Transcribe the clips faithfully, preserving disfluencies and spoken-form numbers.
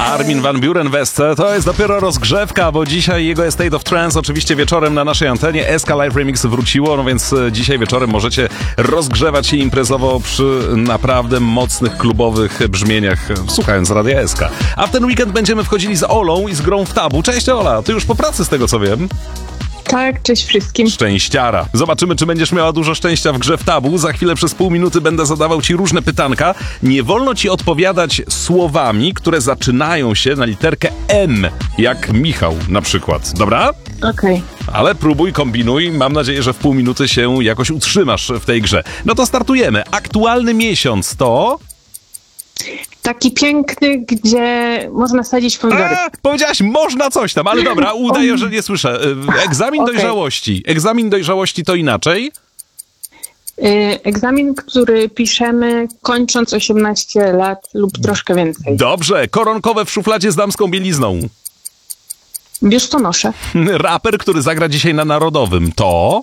Armin van Buuren Wesce, to jest dopiero rozgrzewka, bo dzisiaj jego Estate of Trance oczywiście wieczorem na naszej antenie. S K Live Remix wróciło, no więc dzisiaj wieczorem możecie rozgrzewać się imprezowo przy naprawdę mocnych, klubowych brzmieniach, słuchając Radia S K. A w ten weekend będziemy wchodzili z Olą i z grą w Tabu. Cześć Ola, ty już po pracy z tego co wiem. Tak, cześć wszystkim. Szczęściara. Zobaczymy, czy będziesz miała dużo szczęścia w grze w Tabu. Za chwilę przez pół minuty będę zadawał ci różne pytanka. Nie wolno ci odpowiadać słowami, które zaczynają się na literkę M, jak Michał na przykład. Dobra? Okej. Okay. Ale próbuj, kombinuj. Mam nadzieję, że w pół minuty się jakoś utrzymasz w tej grze. No to startujemy. Aktualny miesiąc to... Taki piękny, gdzie można sadzić pomidory. A, powiedziałaś, można coś tam, ale dobra, udaję, że nie słyszę. Egzamin okay. dojrzałości. Egzamin dojrzałości to inaczej? Yy, egzamin, który piszemy kończąc osiemnaście lat lub troszkę więcej. Dobrze, koronkowe w szufladzie z damską bielizną. Biustonosze. Raper, który zagra dzisiaj na Narodowym to...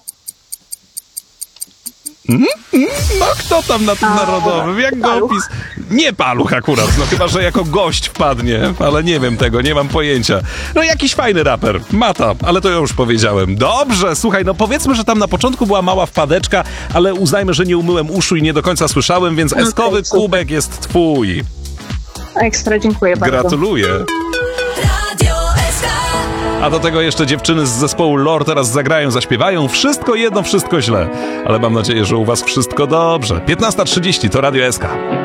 Mm, mm, no kto tam na tym A, Narodowym? Jak go opis... Nie Paluch akurat, no chyba, że jako gość wpadnie, ale nie wiem tego, nie mam pojęcia. No jakiś fajny raper, Mata, ale to ja już powiedziałem. Dobrze, słuchaj, no powiedzmy, że tam na początku była mała wpadeczka, ale uznajmy, że nie umyłem uszu i nie do końca słyszałem, więc okay, eskowy super. Kubek jest twój. Ekstra, dziękuję bardzo. Gratuluję. A do tego jeszcze dziewczyny z zespołu Lore teraz zagrają, zaśpiewają. Wszystko jedno, wszystko źle. Ale mam nadzieję, że u was wszystko dobrze. piętnasta trzydzieści to Radio S K.